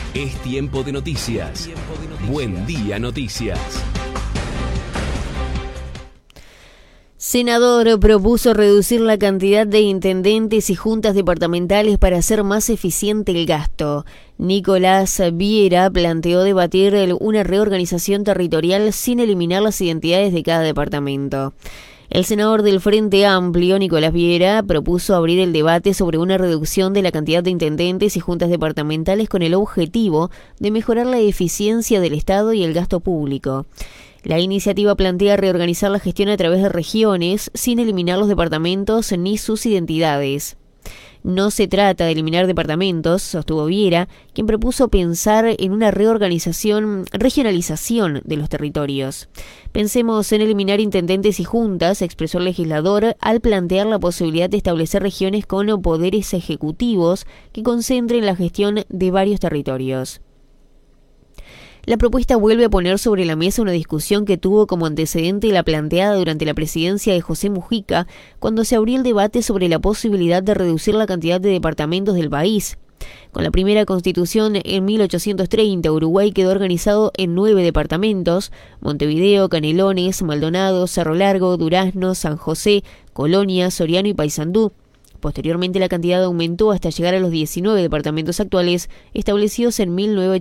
Es tiempo de noticias. Buen día, noticias. Senador propuso reducir la cantidad de intendentes y juntas departamentales para hacer más eficiente el gasto. Nicolás Viera planteó debatir una reorganización territorial sin eliminar las identidades de cada departamento. El senador del Frente Amplio, Nicolás Viera, propuso abrir el debate sobre una reducción de la cantidad de intendentes y juntas departamentales con el objetivo de mejorar la eficiencia del Estado y el gasto público. La iniciativa plantea reorganizar la gestión a través de regiones sin eliminar los departamentos ni sus identidades. No se trata de eliminar departamentos, sostuvo Viera, quien propuso pensar en una regionalización de los territorios. Pensemos en eliminar intendentes y juntas, expresó el legislador, al plantear la posibilidad de establecer regiones con poderes ejecutivos que concentren la gestión de varios territorios. La propuesta vuelve a poner sobre la mesa una discusión que tuvo como antecedente la planteada durante la presidencia de José Mujica, cuando se abrió el debate sobre la posibilidad de reducir la cantidad de departamentos del país. Con la primera constitución en 1830, Uruguay quedó organizado en 9 departamentos: Montevideo, Canelones, Maldonado, Cerro Largo, Durazno, San José, Colonia, Soriano y Paysandú. Posteriormente la cantidad aumentó hasta llegar a los 19 departamentos actuales, establecidos en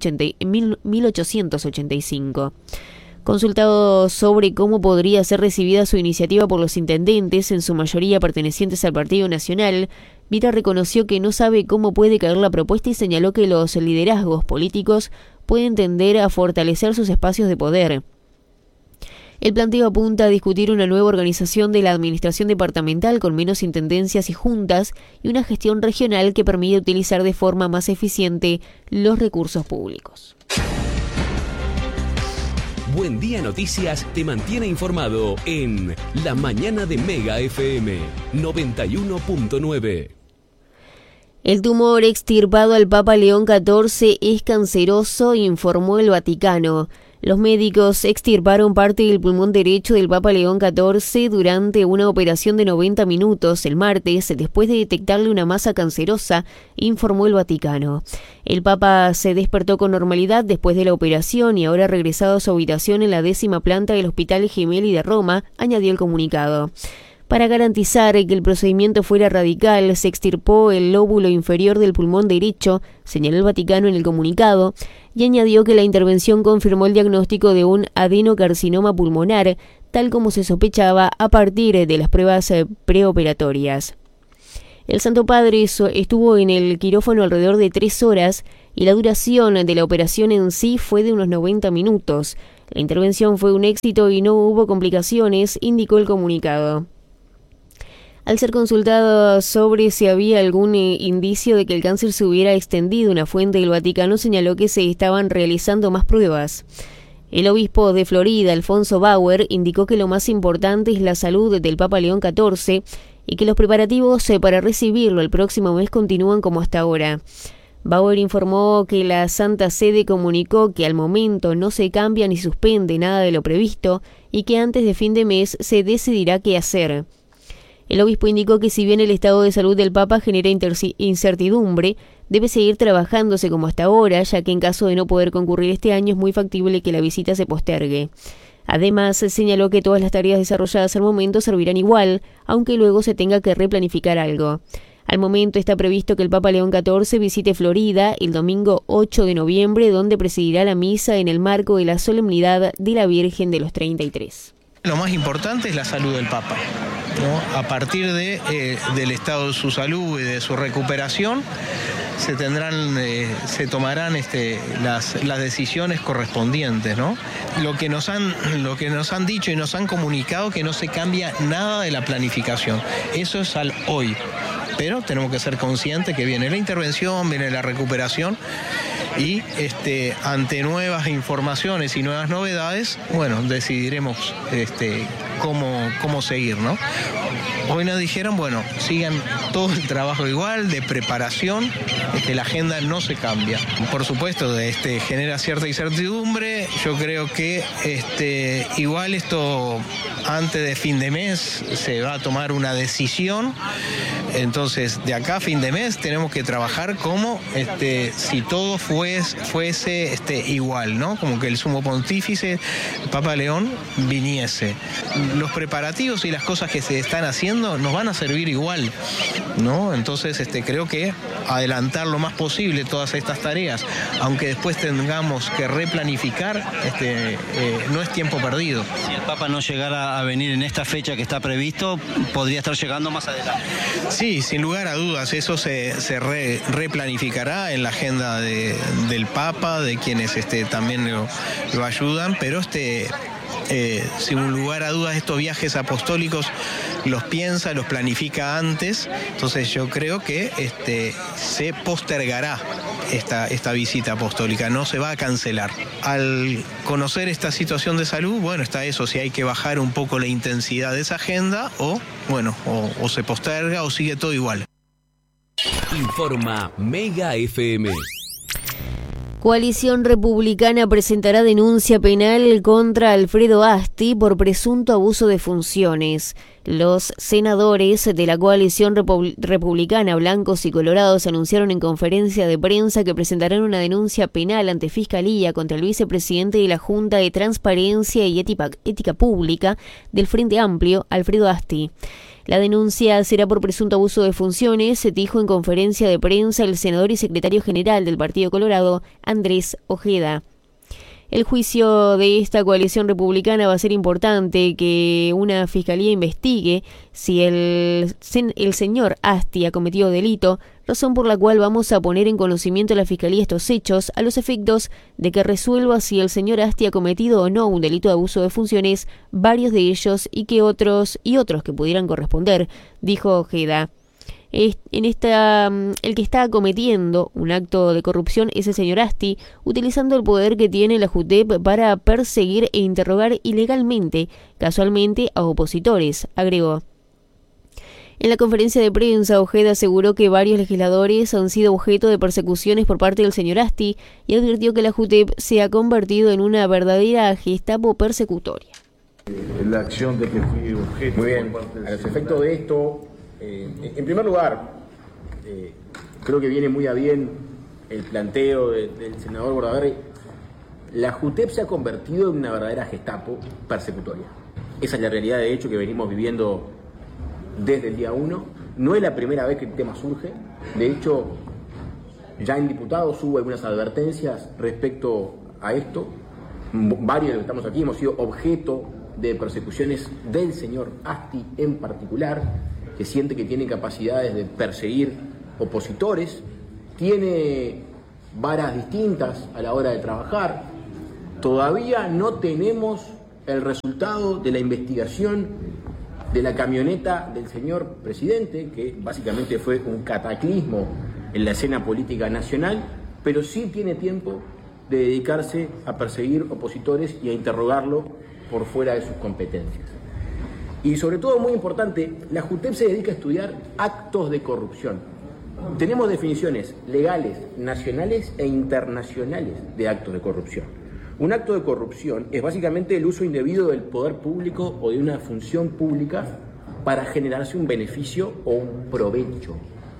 1885. Consultado sobre cómo podría ser recibida su iniciativa por los intendentes, en su mayoría pertenecientes al Partido Nacional, Viera reconoció que no sabe cómo puede caer la propuesta y señaló que los liderazgos políticos pueden tender a fortalecer sus espacios de poder. El planteo apunta a discutir una nueva organización de la administración departamental con menos intendencias y juntas y una gestión regional que permita utilizar de forma más eficiente los recursos públicos. Buen Día Noticias te mantiene informado en La Mañana de Mega FM 91.9. El tumor extirpado al Papa León XIV es canceroso, informó el Vaticano. Los médicos extirparon parte del pulmón derecho del Papa León XIV durante una operación de 90 minutos el martes, después de detectarle una masa cancerosa, informó el Vaticano. El Papa se despertó con normalidad después de la operación y ahora ha regresado a su habitación en la 10ª planta del Hospital Gemelli de Roma, añadió el comunicado. Para garantizar que el procedimiento fuera radical, se extirpó el lóbulo inferior del pulmón derecho, señaló el Vaticano en el comunicado, y añadió que la intervención confirmó el diagnóstico de un adenocarcinoma pulmonar, tal como se sospechaba a partir de las pruebas preoperatorias. El Santo Padre estuvo en el quirófano alrededor de 3 horas y la duración de la operación en sí fue de unos 90 minutos. La intervención fue un éxito y no hubo complicaciones, indicó el comunicado. Al ser consultado sobre si había algún indicio de que el cáncer se hubiera extendido, una fuente del Vaticano señaló que se estaban realizando más pruebas. El obispo de Florida, Alfonso Bauer, indicó que lo más importante es la salud del Papa León XIV y que los preparativos para recibirlo el próximo mes continúan como hasta ahora. Bauer informó que la Santa Sede comunicó que al momento no se cambia ni suspende nada de lo previsto y que antes de fin de mes se decidirá qué hacer. El obispo indicó que si bien el estado de salud del Papa genera incertidumbre, debe seguir trabajándose como hasta ahora, ya que en caso de no poder concurrir este año es muy factible que la visita se postergue. Además, señaló que todas las tareas desarrolladas al momento servirán igual, aunque luego se tenga que replanificar algo. Al momento está previsto que el Papa León XIV visite Florida el domingo 8 de noviembre, donde presidirá la misa en el marco de la solemnidad de la Virgen de los 33. Lo más importante es la salud del Papa, ¿no? A partir del estado de su salud y de su recuperación se tomarán las decisiones correspondientes, ¿no? Lo que nos han dicho y nos han comunicado que no se cambia nada de la planificación. Eso es al hoy. Pero tenemos que ser conscientes que viene la intervención, viene la recuperación y ante nuevas informaciones y nuevas novedades, bueno, decidiremos cómo seguir, ¿no? hoy nos dijeron, bueno, sigan todo el trabajo igual, de preparación, la agenda no se cambia. Por supuesto, genera cierta incertidumbre. Yo creo que igual esto antes de fin de mes se va a tomar una decisión. Entonces, de acá a fin de mes tenemos que trabajar como si todo fuese igual, ¿no? Como que el sumo pontífice, el Papa León, viniese. Los preparativos y las cosas que se están haciendo nos van a servir igual, ¿no? Entonces, creo que adelantar lo más posible todas estas tareas, aunque después tengamos que replanificar, no es tiempo perdido. Si el Papa no llegara a venir en esta fecha que está previsto, podría estar llegando más adelante. Sí, sin lugar a dudas, eso se replanificará en la agenda del Papa, de quienes también lo ayudan, pero sin lugar a dudas estos viajes apostólicos los piensa, los planifica antes. Entonces yo creo que se postergará esta visita apostólica, no se va a cancelar. Al conocer esta situación de salud, bueno, está eso, si hay que bajar un poco la intensidad de esa agenda o se posterga o sigue todo igual. Informa Mega FM. Coalición Republicana presentará denuncia penal contra Alfredo Asti por presunto abuso de funciones. Los senadores de la coalición republicana blancos y colorados anunciaron en conferencia de prensa que presentarán una denuncia penal ante Fiscalía contra el vicepresidente de la Junta de Transparencia y Ética Pública del Frente Amplio, Alfredo Asti. La denuncia será por presunto abuso de funciones, se dijo en conferencia de prensa el senador y secretario general del Partido Colorado, Andrés Ojeda. El juicio de esta coalición republicana va a ser importante, que una fiscalía investigue si el señor Asti ha cometido delito, razón por la cual vamos a poner en conocimiento a la fiscalía estos hechos a los efectos de que resuelva si el señor Asti ha cometido o no un delito de abuso de funciones, varios de ellos y otros que pudieran corresponder, dijo Ojeda. El que está cometiendo un acto de corrupción es el señor Asti, utilizando el poder que tiene la JUTEP para perseguir e interrogar ilegalmente, casualmente, a opositores, agregó. En la conferencia de prensa, Ojeda aseguró que varios legisladores han sido objeto de persecuciones por parte del señor Asti y advirtió que la JUTEP se ha convertido en una verdadera Gestapo persecutoria. La acción de que fui objeto. Muy bien, a los efectos de esto, en primer lugar, creo que viene muy a bien el planteo del senador Bordaberry. La JUTEP se ha convertido en una verdadera Gestapo persecutoria. Esa es la realidad de hecho que venimos viviendo desde el día 1. No es la primera vez que el tema surge. De hecho, ya en diputados hubo algunas advertencias respecto a esto. Varios de los que estamos aquí hemos sido objeto de persecuciones del señor Asti en particular, que siente que tiene capacidades de perseguir opositores, tiene varas distintas a la hora de trabajar. Todavía no tenemos el resultado de la investigación de la camioneta del señor presidente, que básicamente fue un cataclismo en la escena política nacional, pero sí tiene tiempo de dedicarse a perseguir opositores y a interrogarlo por fuera de sus competencias. Y sobre todo, muy importante, la JUTEP se dedica a estudiar actos de corrupción. Tenemos definiciones legales, nacionales e internacionales de actos de corrupción. Un acto de corrupción es básicamente el uso indebido del poder público o de una función pública para generarse un beneficio o un provecho.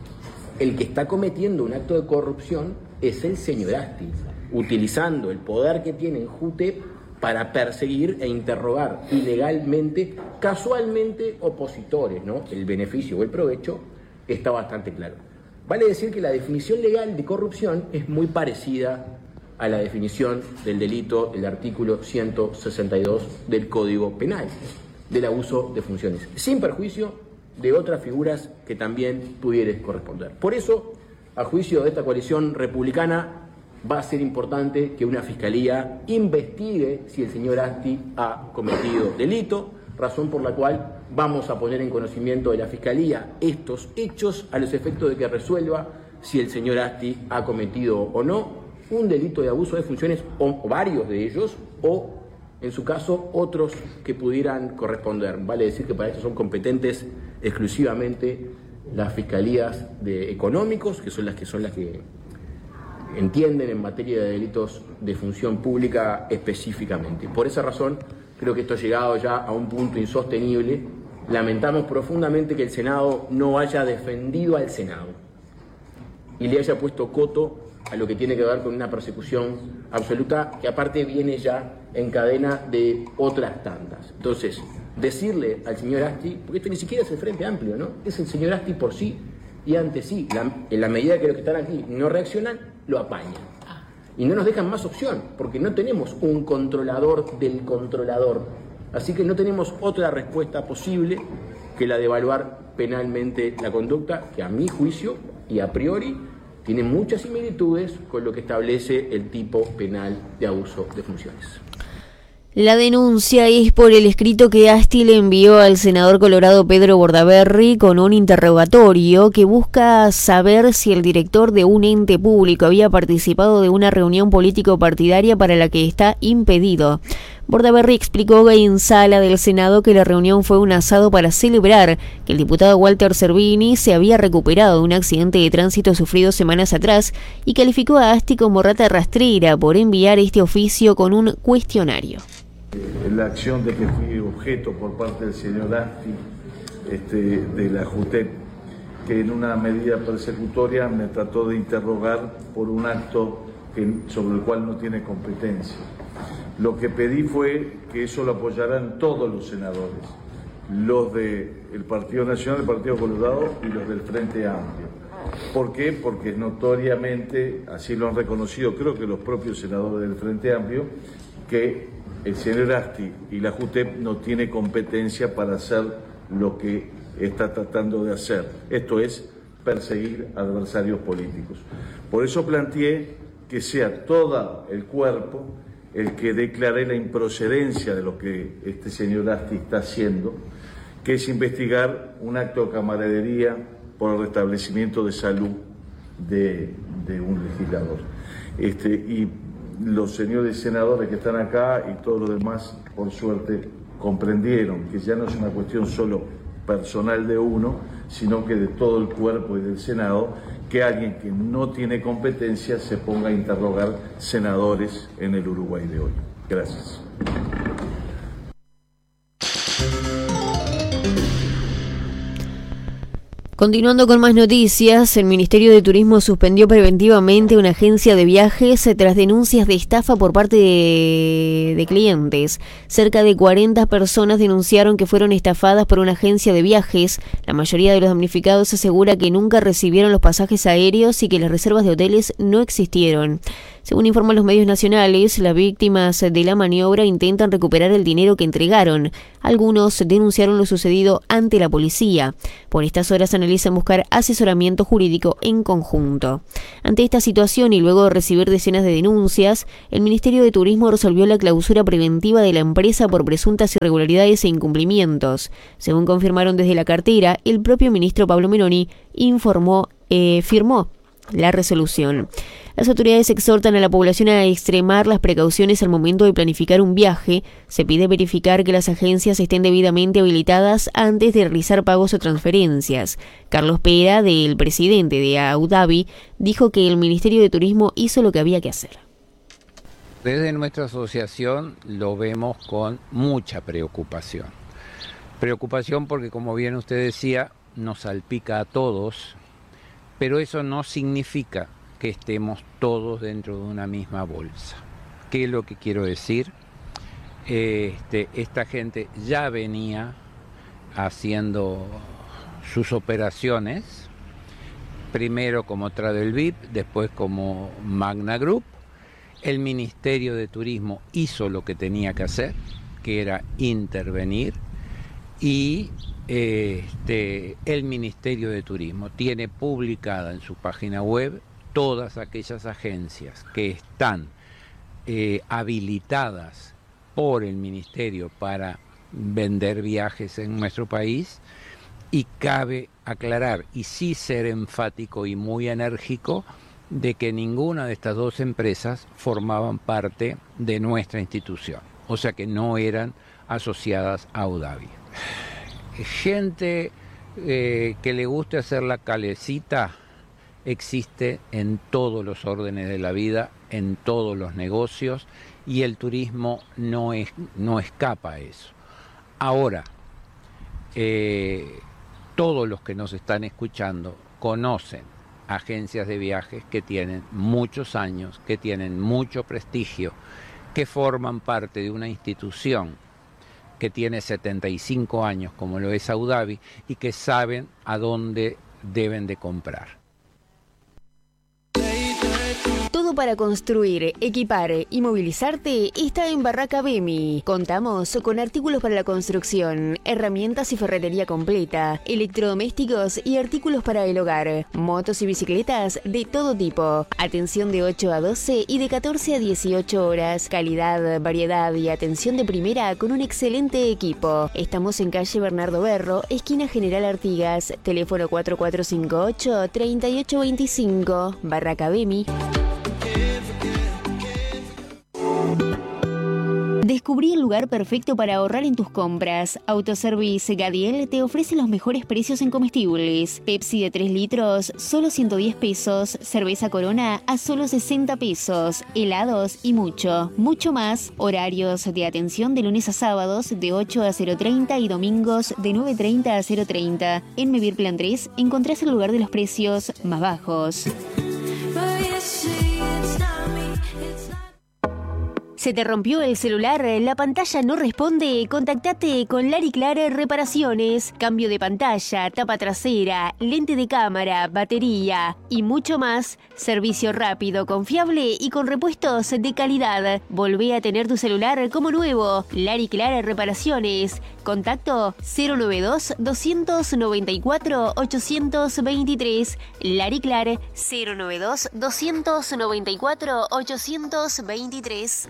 El que está cometiendo un acto de corrupción es el señor Asti, utilizando el poder que tiene en JUTEP para perseguir e interrogar ilegalmente, casualmente, opositores, ¿no? El beneficio o el provecho está bastante claro. Vale decir que la definición legal de corrupción es muy parecida a la definición del delito del artículo 162 del Código Penal, del abuso de funciones, sin perjuicio de otras figuras que también pudieran corresponder. Por eso, a juicio de esta coalición republicana, va a ser importante que una fiscalía investigue si el señor Asti ha cometido delito, razón por la cual vamos a poner en conocimiento de la fiscalía estos hechos a los efectos de que resuelva si el señor Asti ha cometido o no un delito de abuso de funciones, o varios de ellos, o en su caso, otros que pudieran corresponder. Vale decir que para esto son competentes exclusivamente las fiscalías económicos, que son las que entienden en materia de delitos de función pública específicamente. Por esa razón, creo que esto ha llegado ya a un punto insostenible. Lamentamos profundamente que el Senado no haya defendido al Senado y le haya puesto coto a lo que tiene que ver con una persecución absoluta que aparte viene ya en cadena de otras tantas. Entonces, decirle al señor Asti, porque esto ni siquiera es el Frente Amplio, ¿no? Es el señor Asti por sí y ante sí. En la medida que los que están aquí no reaccionan, lo apañan. Y no nos dejan más opción, porque no tenemos un controlador del controlador. Así que no tenemos otra respuesta posible que la de evaluar penalmente la conducta, que a mi juicio y a priori tiene muchas similitudes con lo que establece el tipo penal de abuso de funciones. La denuncia es por el escrito que Asti le envió al senador colorado Pedro Bordaberry con un interrogatorio que busca saber si el director de un ente público había participado de una reunión político-partidaria para la que está impedido. Bordaberry explicó en sala del Senado que la reunión fue un asado para celebrar que el diputado Walter Cervini se había recuperado de un accidente de tránsito sufrido semanas atrás y calificó a Asti como rata rastrera por enviar este oficio con un cuestionario. La acción de que fui objeto por parte del señor Asti, de la JUTEP, que en una medida persecutoria me trató de interrogar por un acto sobre el cual no tiene competencia. Lo que pedí fue que eso lo apoyaran todos los senadores, los del Partido Nacional, el Partido Colorado y los del Frente Amplio. ¿Por qué? Porque notoriamente, así lo han reconocido, creo que los propios senadores del Frente Amplio, que el señor Asti y la JUTEP no tiene competencia para hacer lo que está tratando de hacer. Esto es perseguir adversarios políticos. Por eso planteé que sea todo el cuerpo el que declare la improcedencia de lo que este señor Asti está haciendo, que es investigar un acto de camaradería por el restablecimiento de salud de un legislador. Y los señores senadores que están acá y todos los demás, por suerte, comprendieron que ya no es una cuestión solo personal de uno, sino que de todo el cuerpo y del Senado, que alguien que no tiene competencia se ponga a interrogar senadores en el Uruguay de hoy. Gracias. Continuando con más noticias, el Ministerio de Turismo suspendió preventivamente una agencia de viajes tras denuncias de estafa por parte de clientes. Cerca de 40 personas denunciaron que fueron estafadas por una agencia de viajes. La mayoría de los damnificados asegura que nunca recibieron los pasajes aéreos y que las reservas de hoteles no existieron. Según informan los medios nacionales, las víctimas de la maniobra intentan recuperar el dinero que entregaron. Algunos denunciaron lo sucedido ante la policía. Por estas horas analizan buscar asesoramiento jurídico en conjunto. Ante esta situación y luego de recibir decenas de denuncias, el Ministerio de Turismo resolvió la clausura preventiva de la empresa por presuntas irregularidades e incumplimientos. Según confirmaron desde la cartera, el propio ministro Pablo Meloni firmó la resolución. Las autoridades exhortan a la población a extremar las precauciones al momento de planificar un viaje. Se pide verificar que las agencias estén debidamente habilitadas antes de realizar pagos o transferencias. Carlos Pera, del presidente de Abu Dhabi, dijo que el Ministerio de Turismo hizo lo que había que hacer. Desde nuestra asociación lo vemos con mucha preocupación. Preocupación porque, como bien usted decía, nos salpica a todos, pero eso no significa que estemos todos dentro de una misma bolsa. ¿Qué es lo que quiero decir? Esta gente ya venía haciendo sus operaciones, primero como Travel VIP, después como Magna Group. El Ministerio de Turismo hizo lo que tenía que hacer, que era intervenir, y el Ministerio de Turismo tiene publicada en su página web todas aquellas agencias que están habilitadas por el Ministerio para vender viajes en nuestro país, y cabe aclarar y sí ser enfático y muy enérgico de que ninguna de estas dos empresas formaban parte de nuestra institución. o sea que no eran asociadas a Abu Dhabi. Gente que le guste hacer la calecita existe en todos los órdenes de la vida, en todos los negocios, y el turismo no escapa a eso. Ahora, todos los que nos están escuchando conocen agencias de viajes que tienen muchos años, que tienen mucho prestigio, que forman parte de una institución que tiene 75 años, como lo es Abu Dhabi, y que saben a dónde deben de comprar. Todo para construir, equipar y movilizarte está en Barraca Bemi. Contamos con artículos para la construcción, herramientas y ferretería completa, electrodomésticos y artículos para el hogar, motos y bicicletas de todo tipo. Atención de 8 a 12 y de 14 a 18 horas. Calidad, variedad y atención de primera con un excelente equipo. Estamos en calle Bernardo Berro, esquina General Artigas, teléfono 4458-3825. Barraca Bemi. Descubrí el lugar perfecto para ahorrar en tus compras. Autoservice Gadiel te ofrece los mejores precios en comestibles. Pepsi de 3 litros, solo 110 pesos. Cerveza Corona a solo 60 pesos. Helados y mucho más. Horarios de atención de lunes a sábados de 8 a 0:30 y domingos de 9:30 a 0:30. En Mevir Plan 3 encontrás el lugar de los precios más bajos. ¿Se te rompió el celular? ¿La pantalla no responde? Contactate con Lari Clar Reparaciones. Cambio de pantalla, tapa trasera, lente de cámara, batería y mucho más. Servicio rápido, confiable y con repuestos de calidad. Volvé a tener tu celular como nuevo. Lari Clar Reparaciones. Contacto 092-294-823. Lari Clar 092-294-823.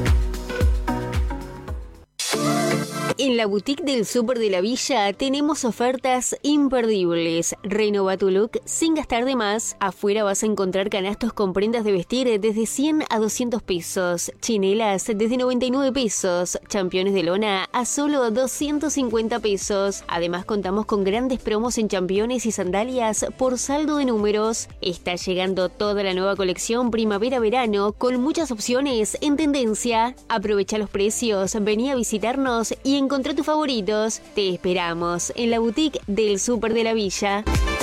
En la boutique del Súper de la Villa tenemos ofertas imperdibles. Renova tu look sin gastar de más. Afuera vas a encontrar canastos con prendas de vestir desde 100 a 200 pesos. Chinelas desde 99 pesos. Championes de lona a solo 250 pesos. Además contamos con grandes promos en championes y sandalias por saldo de números. Está llegando toda la nueva colección primavera-verano con muchas opciones en tendencia. Aprovecha los precios, vení a visitarnos y encontrá tus favoritos. Te esperamos en la boutique del Súper de la Villa.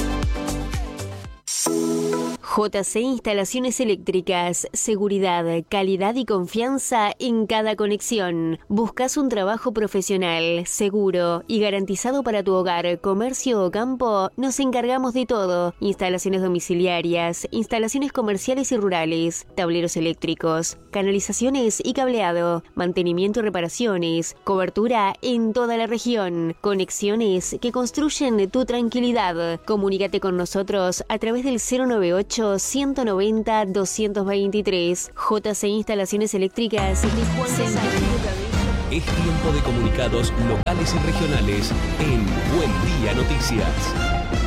JC Instalaciones Eléctricas, seguridad, calidad y confianza en cada conexión. ¿Buscas un trabajo profesional, seguro y garantizado para tu hogar, comercio o campo? Nos encargamos de todo. Instalaciones domiciliarias, instalaciones comerciales y rurales, tableros eléctricos, canalizaciones y cableado, mantenimiento y reparaciones, cobertura en toda la región, conexiones que construyen tu tranquilidad. Comunícate con nosotros a través del 098-190-223. JC Instalaciones Eléctricas de Juan Sánchez. Es tiempo de comunicados locales y regionales en Buen Día Noticias.